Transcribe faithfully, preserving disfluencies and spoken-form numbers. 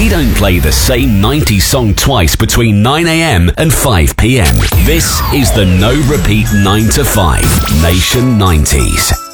We don't play the same nineties song twice between nine a.m. and five p.m. This is the No Repeat nine to five Nation nineties.